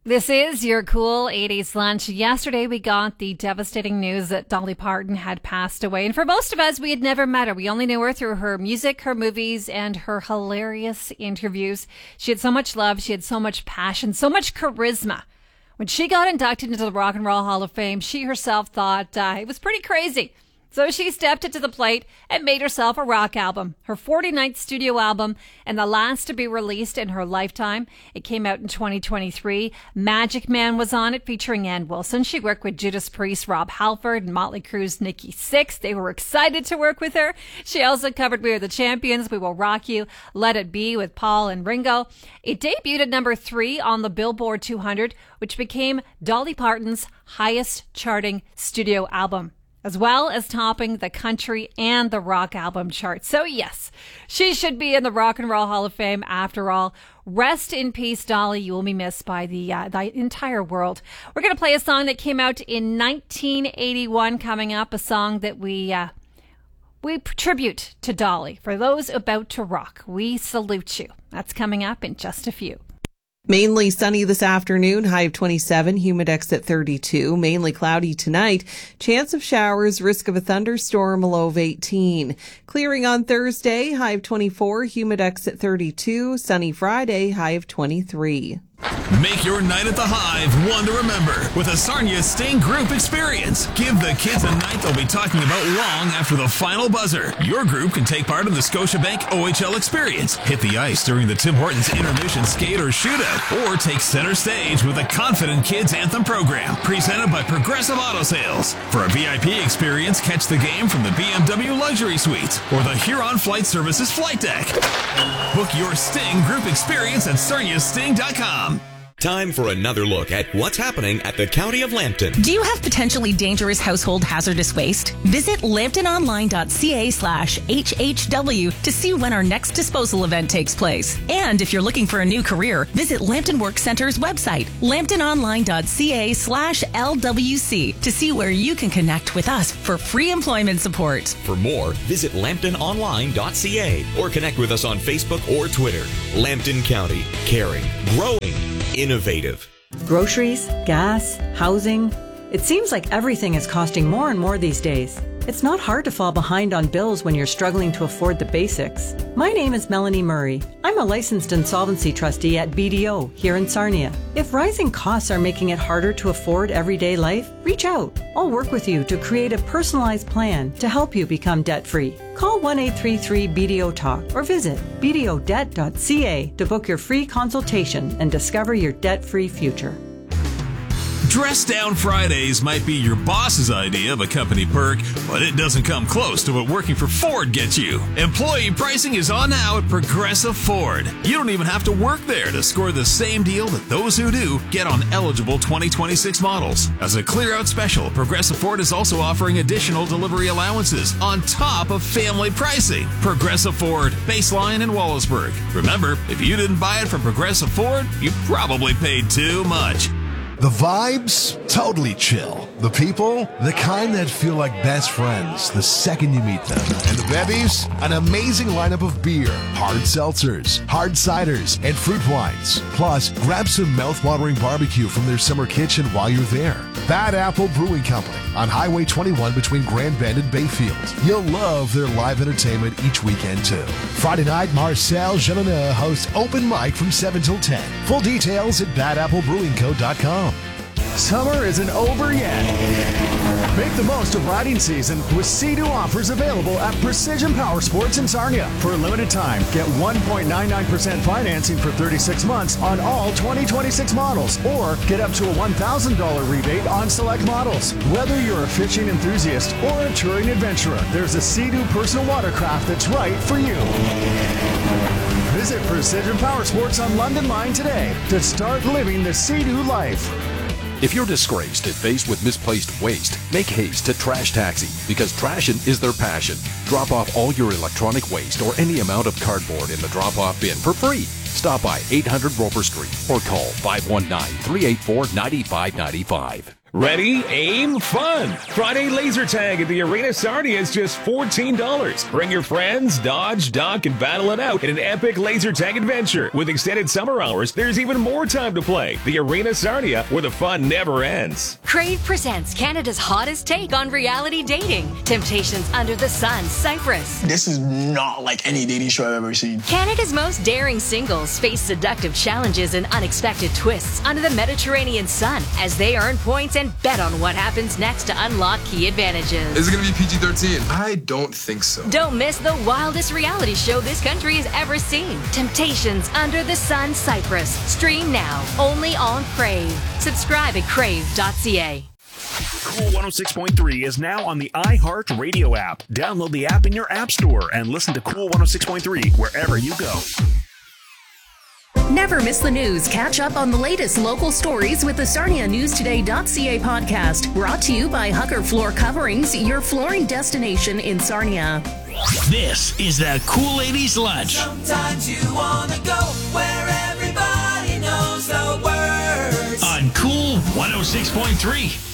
This is your cool 80s lunch. Yesterday, we got the devastating news that Dolly Parton had passed away. And for most of us, we had never met her. We only knew her through her music, her movies, and her hilarious interviews. She had so much love. She had so much passion, so much charisma. When she got inducted into the Rock and Roll Hall of Fame, she herself thought it was pretty crazy. So she stepped into the plate and made herself a rock album, her 49th studio album, and the last to be released in her lifetime. It came out in 2023. Magic Man was on it, featuring Ann Wilson. She worked with Judas Priest, Rob Halford, and Motley Crue's Nikki Sixx. They were excited to work with her. She also covered We Are the Champions, We Will Rock You, Let It Be with Paul and Ringo. It debuted at number 3 on the Billboard 200, which became Dolly Parton's highest charting studio album, as well as topping the country and the rock album chart. So yes, she should be in the Rock and Roll Hall of Fame after all. Rest in peace, Dolly. You will be missed by the entire world. We're going to play a song that came out in 1981 coming up, a song that we tribute to Dolly. For those about to rock, we salute you. That's coming up in just a few. Mainly sunny this afternoon, high of 27, humidex at 32. Mainly cloudy tonight, chance of showers, risk of a thunderstorm, a low of 18. Clearing on Thursday, high of 24, humidex at 32. Sunny Friday, high of 23. Make your night at the Hive one to remember with a Sarnia Sting Group experience. Give the kids a night they'll be talking about long after the final buzzer. Your group can take part in the Scotiabank OHL experience, hit the ice during the Tim Hortons intermission skate or shootout, or take center stage with the Confident Kids Anthem program, presented by Progressive Auto Sales. For a VIP experience, catch the game from the BMW Luxury Suites or the Huron Flight Services flight deck. Book your Sting Group experience at sarniasting.com. Time for another look at what's happening at the County of Lambton. Do you have potentially dangerous household hazardous waste? Visit lambtononline.ca/HHW to see when our next disposal event takes place. And if you're looking for a new career, visit Lambton Work Center's website, lambtononline.ca/LWC, to see where you can connect with us for free employment support. For more, visit lambtononline.ca or connect with us on Facebook or Twitter. Lambton County, caring, growing, innovative. Groceries, gas, housing. It seems like everything is costing more and more these days. It's not hard to fall behind on bills when you're struggling to afford the basics. My name is Melanie Murray. I'm a licensed insolvency trustee at BDO here in Sarnia. If rising costs are making it harder to afford everyday life, reach out. I'll work with you to create a personalized plan to help you become debt-free. Call 1-833-BDO-TALK or visit bdodebt.ca to book your free consultation and discover your debt-free future. Dress Down Fridays might be your boss's idea of a company perk, but it doesn't come close to what working for Ford gets you. Employee pricing is on now at Progressive Ford. You don't even have to work there to score the same deal that those who do get on eligible 2026 models. As a clear-out special, Progressive Ford is also offering additional delivery allowances on top of family pricing. Progressive Ford, Baseline in Wallaceburg. Remember, if you didn't buy it from Progressive Ford, you probably paid too much. The vibes, totally chill. The people, the kind that feel like best friends the second you meet them. And the bevies, an amazing lineup of beer, hard seltzers, hard ciders, and fruit wines. Plus, grab some mouth-watering barbecue from their summer kitchen while you're there. Bad Apple Brewing Company on Highway 21 between Grand Bend and Bayfield. You'll love their live entertainment each weekend, too. Friday night, Marcel Jeanneneux hosts open mic from 7 till 10. Full details at badapple.co.com. Summer isn't over yet. Make the most of riding season with Sea-Doo offers available at Precision Power Sports in Sarnia. For a limited time, get 1.99% financing for 36 months on all 2026 models, or get up to a $1,000 rebate on select models. Whether you're a fishing enthusiast or a touring adventurer, there's a Sea-Doo personal watercraft that's right for you. Visit Precision Power Sports on London Line today to start living the Sea-Doo life. If you're disgraced and faced with misplaced waste, make haste to Trash Taxi, because trashing is their passion. Drop off all your electronic waste or any amount of cardboard in the drop-off bin for free. Stop by 800 Roper Street or call 519-384-9595. Ready, aim, fun. Friday laser tag at the Arena Sarnia is just $14. Bring your friends, dodge, duck, and battle it out in an epic laser tag adventure. With extended summer hours, there's even more time to play. The Arena Sarnia, where the fun never ends. Crave presents Canada's hottest take on reality dating. Temptations Under the Sun, Cyprus. This is not like any dating show I've ever seen. Canada's most daring singles face seductive challenges and unexpected twists under the Mediterranean sun as they earn points and bet on what happens next to unlock key advantages. Is it going to be PG-13? I don't think so. Don't miss the wildest reality show this country has ever seen. Temptations Under the Sun, Cyprus. Stream now, only on Crave. Subscribe at crave.ca. Cool 106.3 is now on the iHeart Radio app. Download the app in your app store and listen to Cool 106.3 wherever you go. Never miss the news. Catch up on the latest local stories with the SarniaNewsToday.ca podcast. Brought to you by Hucker Floor Coverings, your flooring destination in Sarnia. This is the Cool 80s Lunch. Sometimes you want to go where everybody knows the words. On Cool 106.3.